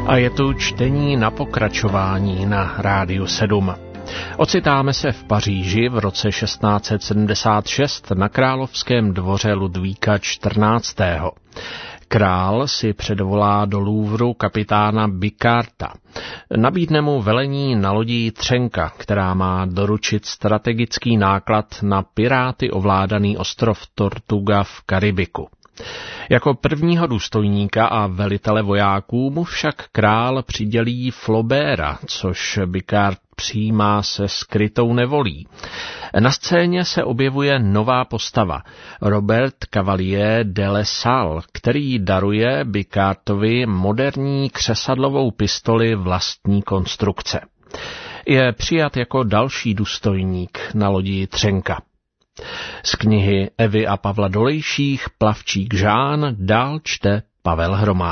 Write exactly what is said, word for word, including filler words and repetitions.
A je tu čtení na pokračování na Rádiu sedm. Ocitáme se v Paříži v roce šestnáct set sedmdesát šest na královském dvoře Ludvíka čtrnáctého. Král si předvolá do Louvru kapitána Bicarta. Nabídne mu velení na lodí Třenka, která má doručit strategický náklad na piráty ovládaný ostrov Tortuga v Karibiku. Jako prvního důstojníka a velitele vojáků mu však král přidělí Flaubera, což Bicart přijímá se skrytou nevolí. Na scéně se objevuje nová postava, Robert Cavalier de La Salle, který daruje Bicartovi moderní křesadlovou pistoli vlastní konstrukce. Je přijat jako další důstojník na lodi Třenka. Z knihy Evy a Pavla Dolejších Plavčík Žán dál čte Pavel Hromádek.